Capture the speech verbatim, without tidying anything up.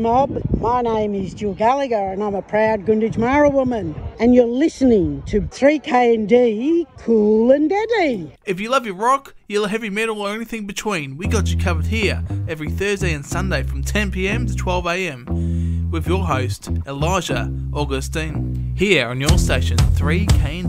mob. My name is Jill Gallagher and I'm a proud Gunditj Mara woman. And you're listening to three K and D, Cool and Deadly. If you love your rock, your heavy metal or anything between, we got you covered here every Thursday and Sunday from ten p m to twelve a m with your host, Elijah Augustine, here on your station three K and D.